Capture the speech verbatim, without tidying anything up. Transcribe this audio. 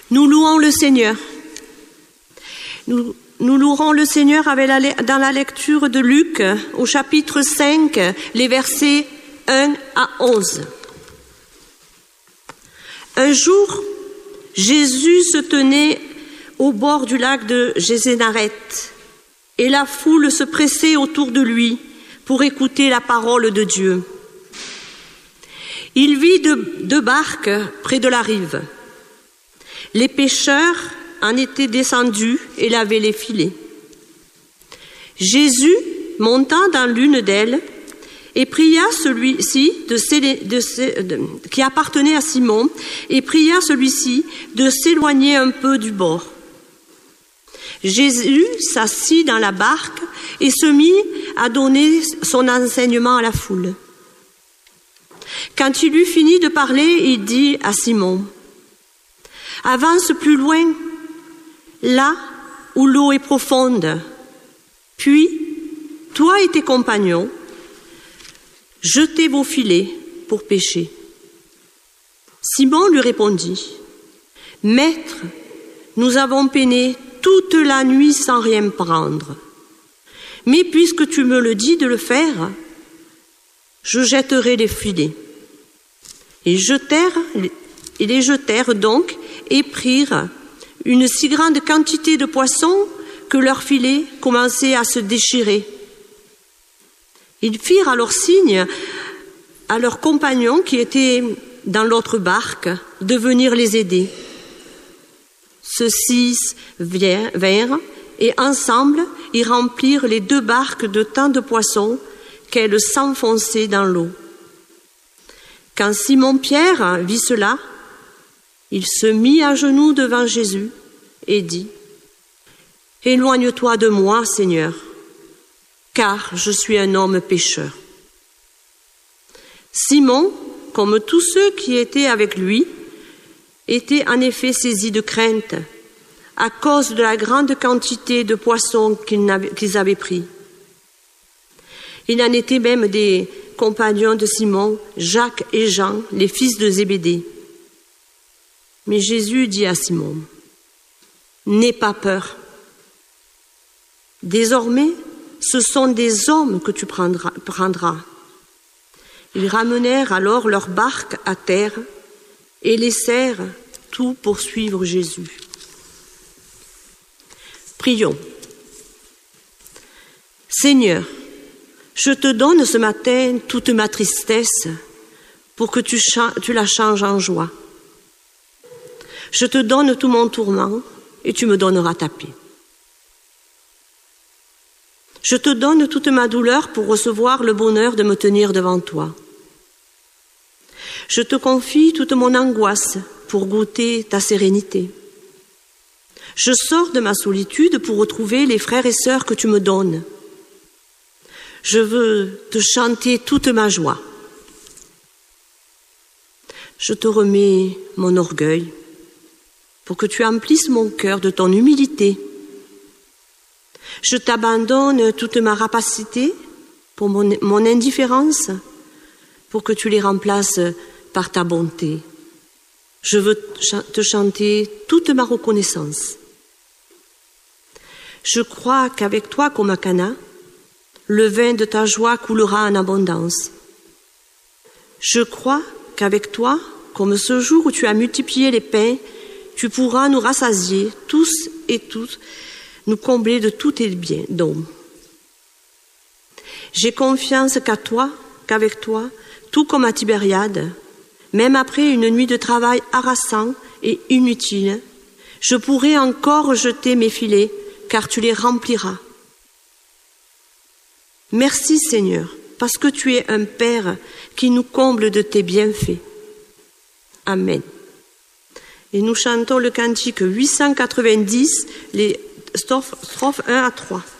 Nous louons le Seigneur. Nous, nous louerons le Seigneur avec la, dans la lecture de Luc, au chapitre cinq, les versets un à onze. Un jour, Jésus se tenait au bord du lac de Génézareth, et la foule se pressait autour de lui pour écouter la parole de Dieu. Il vit deux, deux barques près de la rive. Les pêcheurs en étaient descendus et lavaient les filets. Jésus monta dans l'une d'elles et pria celui-ci de, de, de, qui appartenait à Simon et pria celui-ci de s'éloigner un peu du bord. Jésus s'assit dans la barque et se mit à donner son enseignement à la foule. Quand il eut fini de parler, il dit à Simon: « Avance plus loin, là où l'eau est profonde. Puis, toi et tes compagnons, jetez vos filets pour pêcher. » Simon lui répondit: « Maître, nous avons peiné toute la nuit sans rien prendre. Mais puisque tu me le dis de le faire, je jetterai les filets. » Ils jetèrent, ils les jetèrent donc et prirent une si grande quantité de poissons que leurs filets commençaient à se déchirer. Ils firent alors signe à leurs compagnons qui étaient dans l'autre barque de venir les aider. Ceux-ci vinrent et ensemble ils remplirent les deux barques de tant de poissons qu'elles s'enfonçaient dans l'eau. Quand Simon-Pierre vit cela, il se mit à genoux devant Jésus et dit: « Éloigne-toi de moi, Seigneur, car je suis un homme pécheur. » Simon, comme tous ceux qui étaient avec lui, était en effet saisi de crainte à cause de la grande quantité de poissons qu'ils avaient pris. Il en était même des compagnons de Simon, Jacques et Jean, les fils de Zébédée. Mais Jésus dit à Simon: « N'aie pas peur. Désormais, ce sont des hommes que tu prendras. prendras. » Ils ramenèrent alors leur barque à terre et laissèrent tout pour suivre Jésus. Prions. Seigneur, je te donne ce matin toute ma tristesse pour que tu, cha- tu la changes en joie. Je te donne tout mon tourment et tu me donneras ta paix. Je te donne toute ma douleur pour recevoir le bonheur de me tenir devant toi. Je te confie toute mon angoisse pour goûter ta sérénité. Je sors de ma solitude pour retrouver les frères et sœurs que tu me donnes. Je veux te chanter toute ma joie. Je te remets mon orgueil pour que tu emplisses mon cœur de ton humilité. Je t'abandonne toute ma rapacité pour mon, mon indifférence, pour que tu les remplaces par ta bonté. Je veux te chanter toute ma reconnaissance. Je crois qu'avec toi comme à Cana, le vin de ta joie coulera en abondance. Je crois qu'avec toi, comme ce jour où tu as multiplié les pains, tu pourras nous rassasier tous et toutes, nous combler de tous tes biens, dons. J'ai confiance qu'à toi, qu'avec toi, tout comme à Tibériade, même après une nuit de travail harassant et inutile, je pourrai encore jeter mes filets, car tu les rempliras. Merci Seigneur, parce que tu es un Père qui nous comble de tes bienfaits. Amen. Et nous chantons le cantique huit cent quatre-vingt-dix, les strophes un à trois.